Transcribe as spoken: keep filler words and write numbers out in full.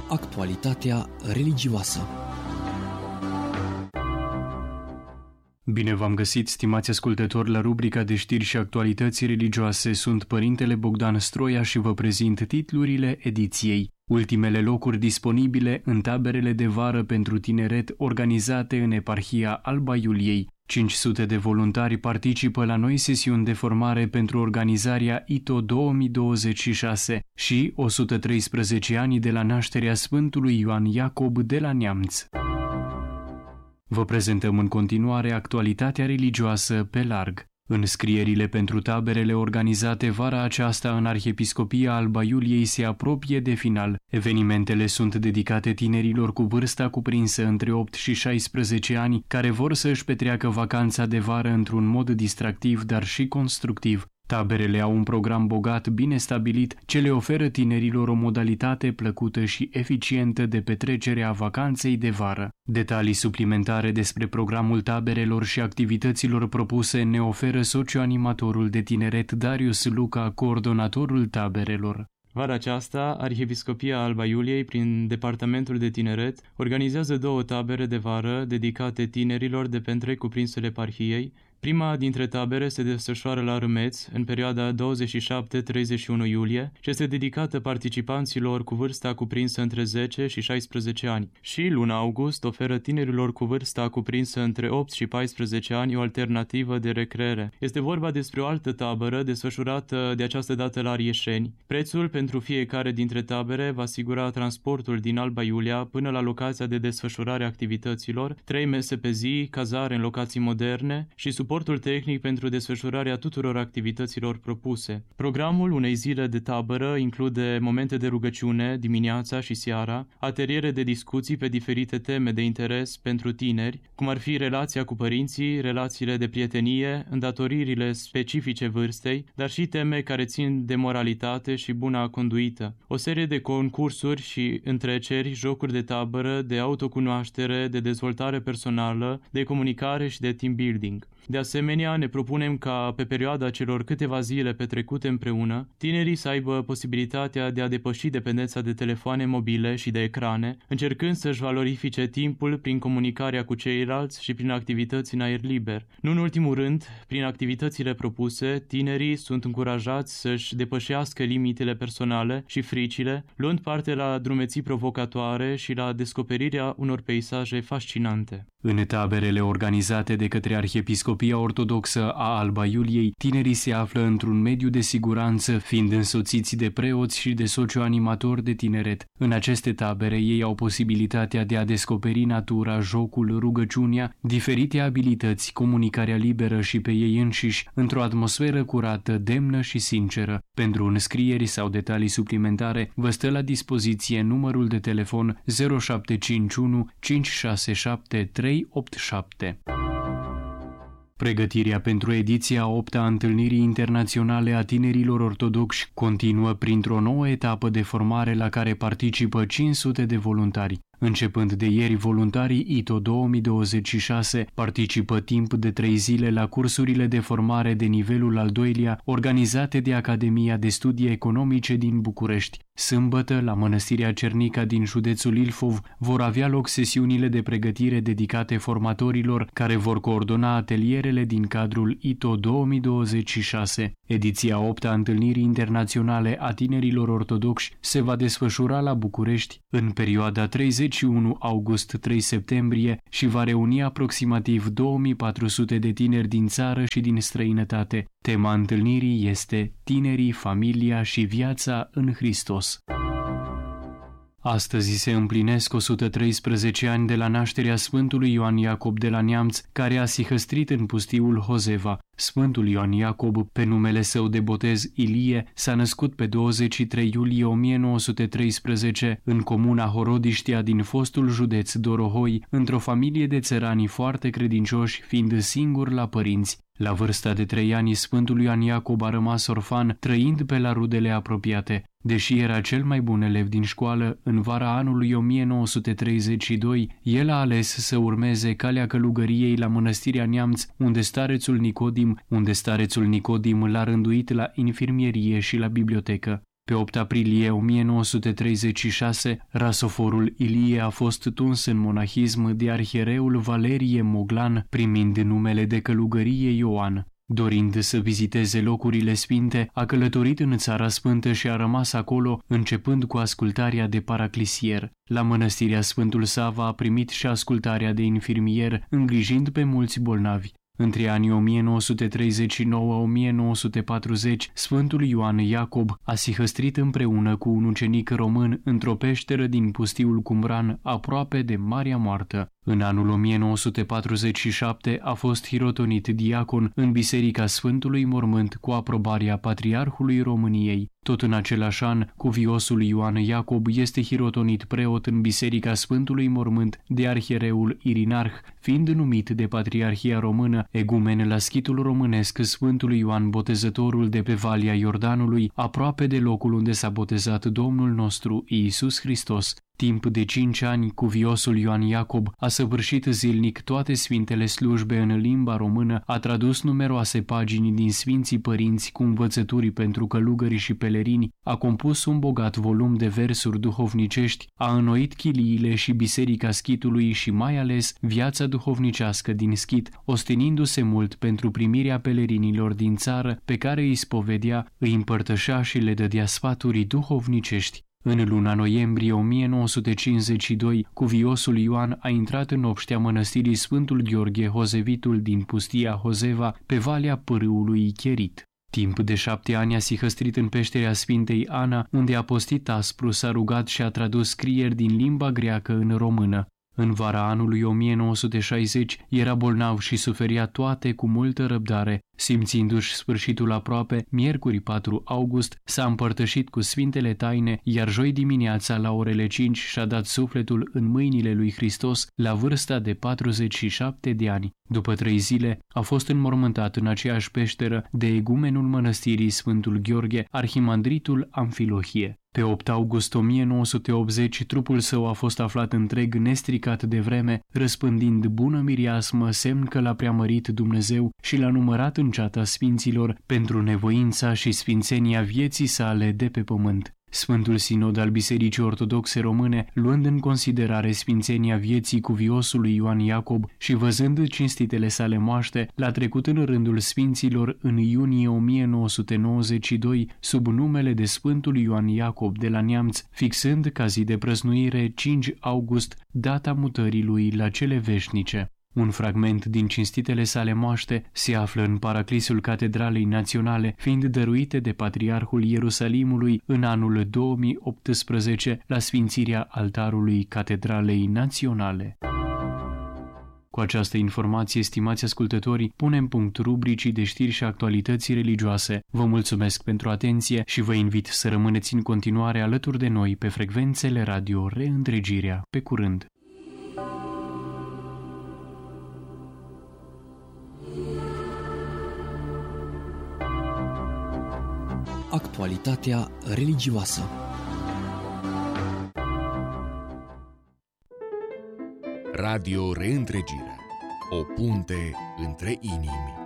Actualitatea religioasă. Bine v-am găsit, stimați ascultători, la rubrica de știri și actualități religioase. Sunt Părintele Bogdan Stroia și vă prezint titlurile ediției. Ultimele locuri disponibile în taberele de vară pentru tineret organizate în eparhia Alba Iuliei. cinci sute de voluntari participă la noi sesiuni de formare pentru organizarea I T O două mii douăzeci și șase și o sută treisprezece ani de la nașterea Sfântului Ioan Iacob de la Neamț. Vă prezentăm în continuare actualitatea religioasă pe larg. Înscrierile pentru taberele organizate vara aceasta în Arhiepiscopia Alba Iuliei se apropie de final. Evenimentele sunt dedicate tinerilor cu vârsta cuprinsă între opt și șaisprezece ani, care vor să își petreacă vacanța de vară într-un mod distractiv, dar și constructiv. Taberele au un program bogat, bine stabilit, ce le oferă tinerilor o modalitate plăcută și eficientă de petrecere a vacanței de vară. Detalii suplimentare despre programul taberelor și activităților propuse ne oferă socioanimatorul de tineret Darius Luca, coordonatorul taberelor. Vara aceasta, Arhiepiscopia Alba Iuliei, prin Departamentul de Tineret, organizează două tabere de vară dedicate tinerilor de pe întreg cuprinsul eparhiei. Prima dintre tabere se desfășoară la Râmeț, în perioada douăzeci și șapte - treizeci și unu iulie, și este dedicată participanților cu vârsta cuprinsă între zece și șaisprezece ani. Și luna august oferă tinerilor cu vârsta cuprinsă între opt și paisprezece ani o alternativă de recreere. Este vorba despre o altă tabără desfășurată de această dată la Arieșeni. Prețul pentru fiecare dintre tabere va asigura transportul din Alba Iulia până la locația de desfășurare a activităților, trei mese pe zi, cazare în locații moderne și suportul tehnic pentru desfășurarea tuturor activităților propuse. Programul unei zile de tabără include momente de rugăciune dimineața și seara, ateliere de discuții pe diferite teme de interes pentru tineri, cum ar fi relația cu părinții, relațiile de prietenie, îndatoririle specifice vârstei, dar și teme care țin de moralitate și buna conduită. O serie de concursuri și întreceri, jocuri de tabără, de autocunoaștere, de dezvoltare personală, de comunicare și de team building. De asemenea, ne propunem ca pe perioada celor câteva zile petrecute împreună, tinerii să aibă posibilitatea de a depăși dependența de telefoane mobile și de ecrane, încercând să-și valorifice timpul prin comunicarea cu ceilalți și prin activități în aer liber. Nu în ultimul rând, prin activitățile propuse, tinerii sunt încurajați să-și depășească limitele personale și fricile, luând parte la drumeții provocatoare și la descoperirea unor peisaje fascinante. În taberele organizate de către Arhiepiscopia Ortodoxă a Alba Iuliei, tinerii se află într-un mediu de siguranță, fiind însoțiți de preoți și de socioanimatori de tineret. În aceste tabere, ei au posibilitatea de a descoperi natura, jocul, rugăciunea, diferite abilități, comunicarea liberă și pe ei înșiși, într-o atmosferă curată, demnă și sinceră. Pentru înscrieri sau detalii suplimentare, vă stă la dispoziție numărul de telefon zero șapte cinci unu cinci șase șapte trei opt șapte. Pregătirea pentru ediția a opta a Întâlnirii Internaționale a Tinerilor Ortodoxi continuă printr-o nouă etapă de formare la care participă cinci sute de voluntari. Începând de ieri, voluntarii I T O două mii douăzeci și șase participă timp de trei zile la cursurile de formare de nivelul al doilea organizate de Academia de Studii Economice din București. Sâmbătă, la Mănăstirea Cernica din județul Ilfov, vor avea loc sesiunile de pregătire dedicate formatorilor care vor coordona atelierele din cadrul I T O două mii douăzeci și șase. Ediția a opta a Întâlnirii Internaționale a Tinerilor Ortodoxi se va desfășura la București în perioada treizeci și unu august - trei septembrie și va reuni aproximativ două mii patru sute de tineri din țară și din străinătate. Tema întâlnirii este Tinerii, familia și viața în Hristos. Astăzi se împlinesc o sută treisprezece ani de la nașterea Sfântului Ioan Iacob de la Neamț, care a sihăstrit în pustiul Hozeva. Sfântul Ioan Iacob, pe numele său de botez Ilie, s-a născut pe douăzeci și trei iulie o mie nouă sute treisprezece în comuna Horodiștea din fostul județ Dorohoi, într-o familie de țărani foarte credincioși, fiind singur la părinți. La vârsta de trei ani, Sfântul Ioan Iacob a rămas orfan, trăind pe la rudele apropiate. Deși era cel mai bun elev din școală, în vara anului o mie nouă sute treizeci și doi, el a ales să urmeze calea călugăriei la Mănăstirea Neamț, unde starețul Nicodim, unde starețul Nicodim l-a rânduit la infirmierie și la bibliotecă. Pe opt aprilie o mie nouă sute treizeci și șase, rasoforul Ilie a fost tuns în monahism de arhiereul Valerie Moglan, primind numele de călugărie Ioan. Dorind să viziteze locurile sfinte, a călătorit în Țara Sfântă și a rămas acolo, începând cu ascultarea de paraclisier. La mănăstirea Sfântul Sava a primit și ascultarea de infirmier, îngrijind pe mulți bolnavi. Între anii o mie nouă sute treizeci și nouă - o mie nouă sute patruzeci, Sfântul Ioan Iacob a sihăstrit împreună cu un ucenic român într-o peșteră din pustiul Qumran, aproape de Marea Moartă. În anul o mie nouă sute patruzeci și șapte a fost hirotonit diacon în Biserica Sfântului Mormânt cu aprobarea Patriarhului României. Tot în același an, cuviosul Ioan Iacob este hirotonit preot în Biserica Sfântului Mormânt de arhiereul Irinarh, fiind numit de Patriarhia Română egumen la schitul românesc Sfântului Ioan Botezătorul de pe Valea Iordanului, aproape de locul unde s-a botezat Domnul nostru Iisus Hristos. Timp de cinci ani, cuviosul Ioan Iacob a săvârșit zilnic toate sfintele slujbe în limba română, a tradus numeroase pagini din Sfinții Părinți cu învățături pentru călugări și pelerini, a compus un bogat volum de versuri duhovnicești, a înnoit chiliile și biserica schitului și mai ales viața duhovnicească din schit, ostenindu-se mult pentru primirea pelerinilor din țară pe care îi spovedea, îi împărtășea și le dădea sfaturi duhovnicești. În luna noiembrie o mie nouă sute cincizeci și doi, cuviosul Ioan a intrat în obștea mănăstirii Sfântul Gheorghe Hozevitul din pustia Hozeva, pe valea pârâului Cherit. Timp de șapte ani a sihăstrit în peșterea Sfintei Ana, unde a postit aspru, s-a rugat și a tradus scrieri din limba greacă în română. În vara anului o mie nouă sute șaizeci era bolnav și suferia toate cu multă răbdare. Simțindu-și sfârșitul aproape, miercuri patru august s-a împărtășit cu Sfintele Taine, iar joi dimineața la orele cinci și-a dat sufletul în mâinile lui Hristos la vârsta de patruzeci și șapte de ani. După trei zile a fost înmormântat în aceeași peșteră de egumenul mănăstirii Sfântul Gheorghe, arhimandritul Amfilohie. Pe opt august o mie nouă sute optzeci, trupul său a fost aflat întreg, nestricat de vreme, răspândind bună mireasmă, semn că l-a preamărit Dumnezeu și l-a numărat în ceata sfinților pentru nevoința și sfințenia vieții sale de pe pământ. Sfântul Sinod al Bisericii Ortodoxe Române, luând în considerare sfințenia vieții cuviosului Ioan Iacob și văzând cinstitele sale moaște, l-a trecut în rândul sfinților în iunie o mie nouă sute nouăzeci și doi sub numele de Sfântul Ioan Iacob de la Neamț, fixând ca zi de prăznuire cinci august, data mutării lui la cele veșnice. Un fragment din cinstitele sale moaște se află în paraclisul Catedralei Naționale, fiind dăruite de Patriarhul Ierusalimului în anul două mii optsprezece la sfințirea altarului Catedralei Naționale. Cu această informație, stimați ascultători, punem punct rubricii de știri și actualități religioase. Vă mulțumesc pentru atenție și vă invit să rămâneți în continuare alături de noi pe frecvențele radio Reîntregirea. Pe curând! Actualitatea religioasă. Radio Reîntregirea. O punte între inimi.